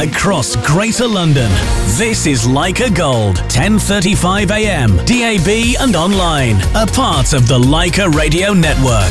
across Greater London. This is Leica Gold, 10:35 a.m, DAB and online. A part of the Leica Radio Network.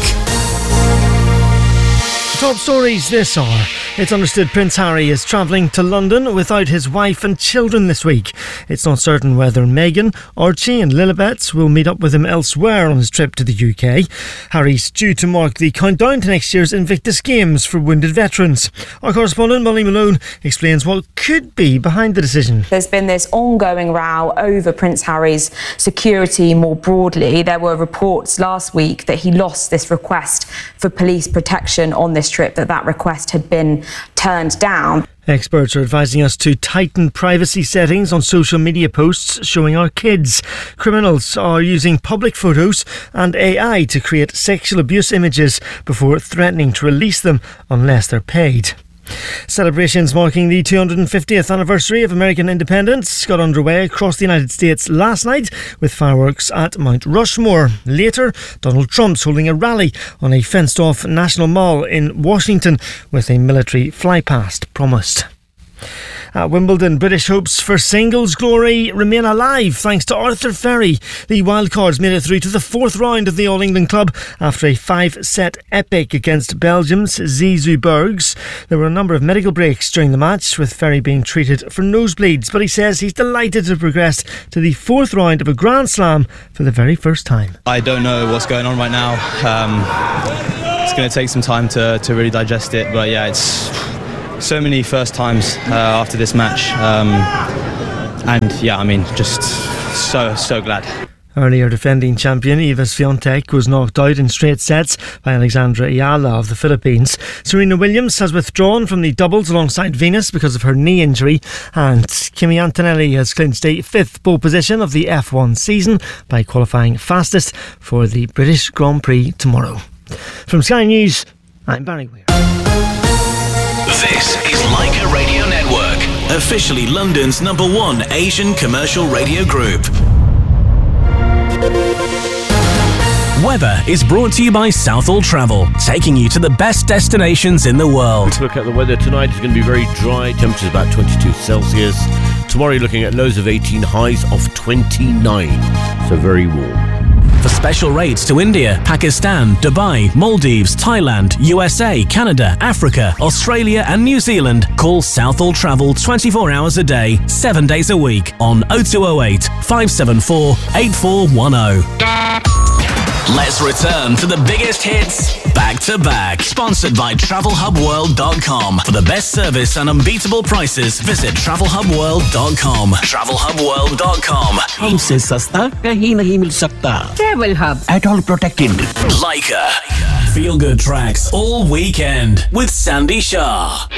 Top stories this hour. It's understood Prince Harry is travelling to London without his wife and children this week. It's not certain whether Meghan, Archie and Lilibet will meet up with him elsewhere on his trip to the UK. Harry's due to mark the countdown to next year's Invictus Games for wounded veterans. Our correspondent Molly Malone explains what could be behind the decision. There's been this ongoing row over Prince Harry's security more broadly. There were reports last week that he lost this request for police protection on this trip, that request had been turned down. Experts are advising us to tighten privacy settings on social media posts showing our kids. Criminals are using public photos and AI to create sexual abuse images before threatening to release them unless they're paid. Celebrations marking the 250th anniversary of American independence got underway across the United States last night with fireworks at Mount Rushmore. Later, Donald Trump's holding a rally on a fenced-off National Mall in Washington with a military flypast promised. At Wimbledon, British hopes for singles glory remain alive thanks to Arthur Ferry. The Wildcards made it through to the fourth round of the All-England Club after a 5-set epic against Belgium's Zizou Bergs. There were a number of medical breaks during the match, with Ferry being treated for nosebleeds, but he says he's delighted to progress to the fourth round of a Grand Slam for the very first time. I don't know what's going on right now. It's going to take some time to really digest it, but yeah, it's so many first times after this match, and yeah, I mean, just so glad. Earlier defending champion Iga Swiatek was knocked out in straight sets by Alexandra Ayala of the Philippines. Serena Williams has withdrawn from the doubles alongside Venus because of her knee injury, and Kimi Antonelli has clinched a fifth pole position of the F1 season by qualifying fastest for the British Grand Prix tomorrow. From Sky News, I'm Barry Weir. This is Leica Radio Network, officially London's #1 Asian commercial radio group. Weather is brought to you by Southall Travel, taking you to the best destinations in the world. Let's look at the weather tonight. It's going to be very dry. Temperatures about 22 Celsius. Tomorrow you're looking at lows of 18, highs of 29. So very warm. For special rates to India, Pakistan, Dubai, Maldives, Thailand, USA, Canada, Africa, Australia and New Zealand, call Southall Travel 24 hours a day, 7 days a week on 0208 574 8410. Let's return to the biggest hits back to back. Sponsored by TravelHubWorld.com. For the best service and unbeatable prices, visit TravelHubWorld.com. TravelHubWorld.com. हमसे सस्ता कहीं नहीं मिल सकता. Travel Hub. At all protected. Leica. Feel good tracks all weekend with Sandy Shah.